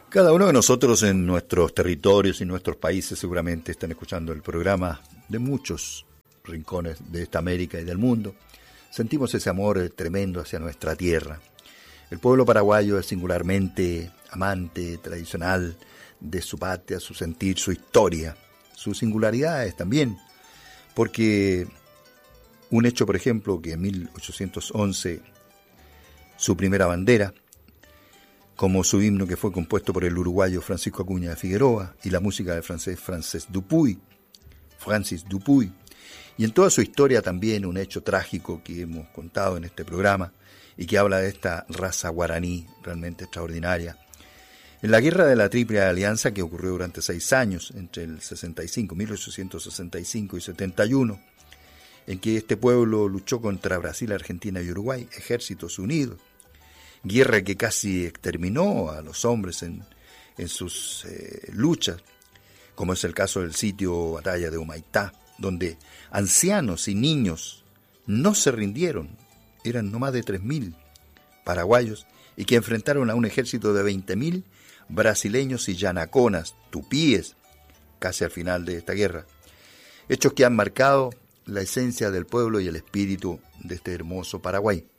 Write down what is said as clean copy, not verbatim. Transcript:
Cada uno de nosotros en nuestros territorios y nuestros países seguramente están escuchando el programa de muchos rincones de esta América y del mundo. Sentimos ese amor tremendo hacia nuestra tierra. El pueblo paraguayo es singularmente amante, tradicional de su patria, su sentir, su historia, sus singularidades también, porque un hecho, por ejemplo, que en 1811 su primera bandera, como su himno que fue compuesto por el uruguayo Francisco Acuña de Figueroa y la música del francés Francis Dupuy, y en toda su historia también un hecho trágico que hemos contado en este programa y que habla de esta raza guaraní realmente extraordinaria. En la guerra de la Triple Alianza, que ocurrió durante 6 años, entre el 1865 y 71, en que este pueblo luchó contra Brasil, Argentina y Uruguay, ejércitos unidos, guerra que casi exterminó a los hombres en sus luchas, como es el caso del sitio batalla de Humaitá, donde ancianos y niños no se rindieron, eran no más de 3.000 paraguayos, y que enfrentaron a un ejército de 20.000 brasileños y yanaconas, tupíes, casi al final de esta guerra. Hechos que han marcado la esencia del pueblo y el espíritu de este hermoso Paraguay.